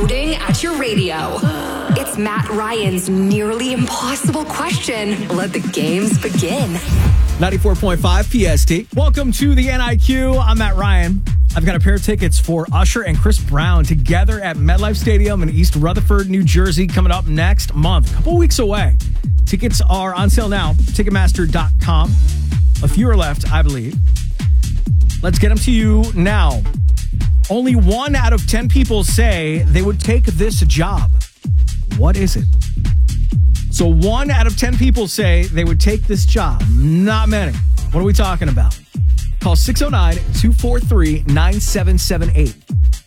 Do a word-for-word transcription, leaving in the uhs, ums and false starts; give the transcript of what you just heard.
exploding at your radio. It's Matt Ryan's nearly impossible question. Let the games begin. ninety-four point five P S T. Welcome to the N I Q. I'm Matt Ryan. I've got a pair of tickets for Usher and Chris Brown together at MetLife Stadium in East Rutherford, New Jersey, coming up next month. A couple weeks away. Tickets are on sale now. Ticketmaster dot com. A few are left, I believe. Let's get them to you now. Only one out of ten people say they would take this job. What is it? So one out of ten people say they would take this job. Not many. What are we talking about? Call six oh nine, two four three, nine seven seven eight.